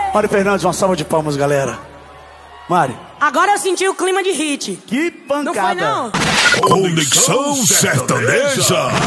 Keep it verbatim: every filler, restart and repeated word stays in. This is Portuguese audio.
Mário Fernandes, uma salva de palmas, galera. Mário. Agora eu senti o clima de hit. Que pancada. Não foi, não? Conexão Sertaneja.